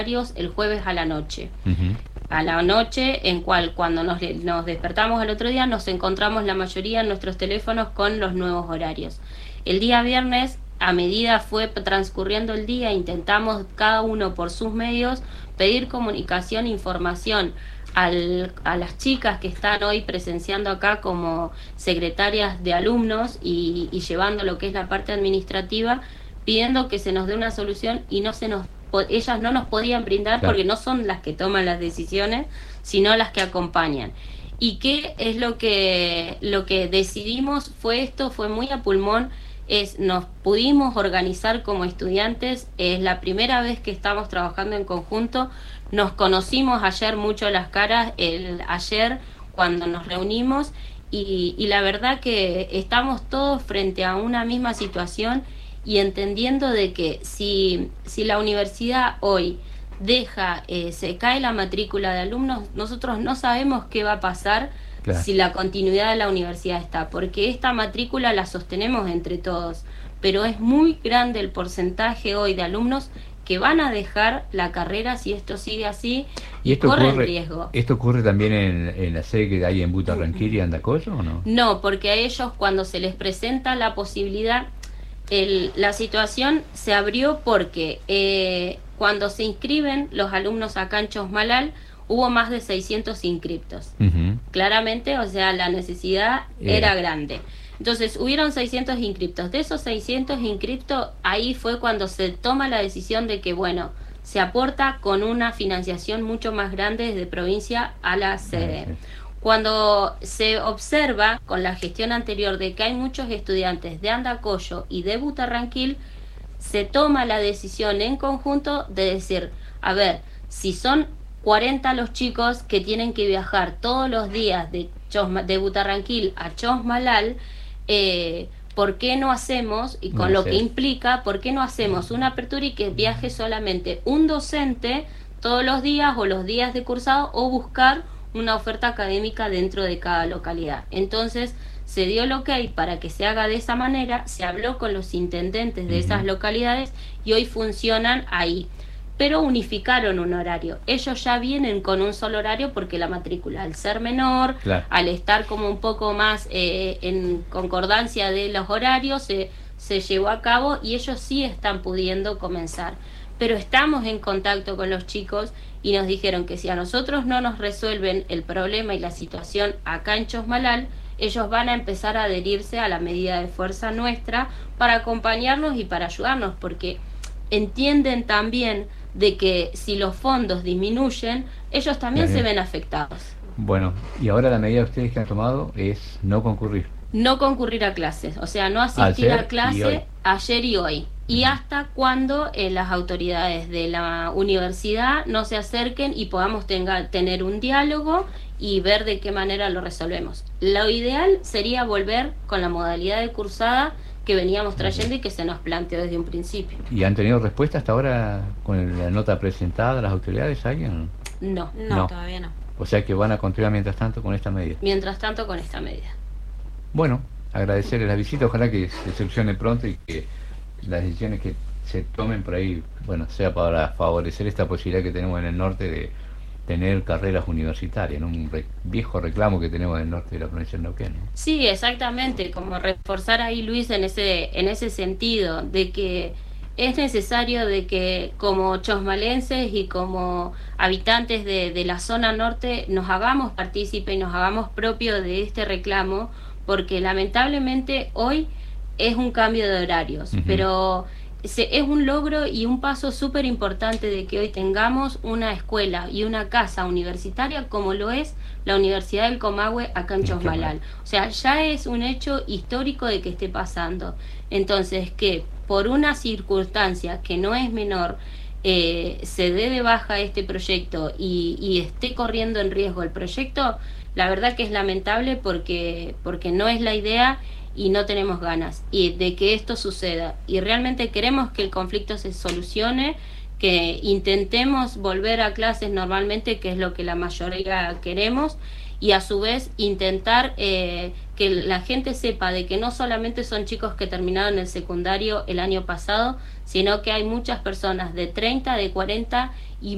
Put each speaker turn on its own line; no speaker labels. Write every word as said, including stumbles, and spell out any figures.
el jueves a la noche.
Uh-huh.
A la noche, en cual cuando nos, nos despertamos al otro día, nos encontramos la mayoría en nuestros teléfonos con los nuevos horarios. El día viernes, a medida fue transcurriendo el día, intentamos cada uno por sus medios pedir comunicación, información al, a las chicas que están hoy presenciando acá como secretarias de alumnos y, y llevando lo que es la parte administrativa, pidiendo que se nos dé una solución y no se nos ellas no nos podían brindar,
claro,
porque no son las que toman las decisiones, sino las que acompañan. ¿Y qué es lo que lo que decidimos? Fue esto, fue muy a pulmón, es nos pudimos organizar como estudiantes, es la primera vez que estamos trabajando en conjunto, nos conocimos ayer mucho las caras, el ayer cuando nos reunimos, y, y la verdad que estamos todos frente a una misma situación y entendiendo de que si, si la universidad hoy deja, eh, se cae la matrícula de alumnos, nosotros no sabemos qué va a pasar,
claro,
si la continuidad de la universidad está, porque esta matrícula la sostenemos entre todos, pero es muy grande el porcentaje hoy de alumnos que van a dejar la carrera si esto sigue así y,
¿Y esto
corren
ocurre,
riesgo.
¿Esto ocurre también en, en la sede que hay en Butarranquil y Andacollo o no?
No, porque a ellos cuando se les presenta la posibilidad, el, la situación se abrió porque eh, cuando se inscriben los alumnos acá en Chosmalal, hubo más de seiscientos inscriptos.
Uh-huh.
Claramente, o sea, la necesidad
Era.
era grande. Entonces, hubieron seiscientos inscriptos. De esos seiscientos inscriptos, ahí fue cuando se toma la decisión de que, bueno, se aporta con una financiación mucho más grande desde provincia a la sede.
Uh-huh.
Cuando se observa con la gestión anterior de que hay muchos estudiantes de Andacollo y de Butarranquil, se toma la decisión en conjunto de decir, a ver, si son cuarenta los chicos que tienen que viajar todos los días de, Chosma, de Butarranquil a Chosmalal, eh, ¿por qué no hacemos, y con
no
lo
sé.
que implica, por qué no hacemos una apertura y que viaje solamente un docente todos los días o los días de cursado, o buscar una oferta académica dentro de cada localidad? Entonces se dio el ok para que se haga de esa manera, se habló con los intendentes de uh-huh. esas localidades y hoy funcionan ahí, pero unificaron un horario. Ellos ya vienen con un solo horario porque la matrícula, al ser menor,
claro,
al estar como un poco más eh, en concordancia de los horarios, se, se llevó a cabo y ellos sí están pudiendo comenzar. Pero estamos en contacto con los chicos y nos dijeron que si a nosotros no nos resuelven el problema y la situación acá en Chosmalal, ellos van a empezar a adherirse a la medida de fuerza nuestra para acompañarnos y para ayudarnos, porque entienden también de que si los fondos disminuyen, ellos también
claro,
se ven afectados.
Bueno, y ahora la medida que ustedes que han tomado es no concurrir.
No concurrir a clases, o sea, no asistir
ayer
a clase
y
ayer y hoy. Y hasta cuando eh, las autoridades de la universidad no se acerquen y podamos tenga, tener un diálogo y ver de qué manera lo resolvemos. Lo ideal sería volver con la modalidad de cursada que veníamos trayendo y que se nos planteó desde un principio.
¿Y han tenido respuesta hasta ahora con la nota presentada a las autoridades? ¿Alguien?
No.
No,
No.
todavía no.
O sea que van a continuar mientras tanto con esta medida.
Mientras tanto, con esta medida.
Bueno, agradecerles la visita, ojalá que se solucione pronto y que las decisiones que se tomen por ahí, bueno, sea para favorecer esta posibilidad que tenemos en el norte de tener carreras universitarias, ¿no? Un re viejo reclamo que tenemos en el norte de la provincia de Neuquén, ¿no?
Sí, exactamente, como reforzar ahí, Luis, en ese, en ese sentido, de que es necesario de que como chosmalenses y como habitantes de, de la zona norte nos hagamos partícipe y nos hagamos propio de este reclamo, porque lamentablemente hoy es un cambio de horarios, uh-huh. pero se, es un logro y un paso súper importante de que hoy tengamos una escuela y una casa universitaria como lo es la Universidad del Comahue acá en Chosmalal. O sea, ya es un hecho histórico de que esté pasando. Entonces, que por una circunstancia que no es menor, eh, se dé de baja este proyecto y, y esté corriendo en riesgo el proyecto, la verdad que es lamentable porque, porque no es la idea y no tenemos ganas y de que esto suceda. Y realmente queremos que el conflicto se solucione, que intentemos volver a clases normalmente, que es lo que la mayoría queremos, y a su vez intentar eh, que la gente sepa de que no solamente son chicos que terminaron el secundario el año pasado, sino que hay muchas personas de treinta, de cuarenta y